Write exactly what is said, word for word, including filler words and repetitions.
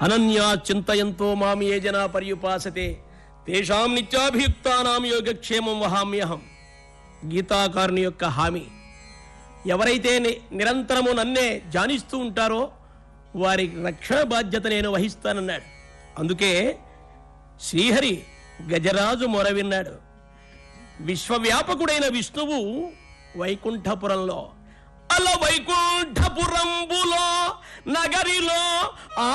అనన్యా చింతయంతో మాం ఏ జనా పర్యుపాసతే తేషాం నిత్యాభియుక్తానాం యోగక్షేమం వహామ్యహం. గీతాకారుని యొక్క హామీ. ఎవరైతే నిరంతరము నన్నే ధ్యానిస్తూ ఉంటారో వారి రక్షణ బాధ్యత నేను వహిస్తానన్నాడు. అందుకే శ్రీహరి గజరాజు మొర విన్నాడు. విశ్వవ్యాపకుడైన విష్ణువు వైకుంఠపురంలో, అల వైకుంఠపురంబులో నగరిలో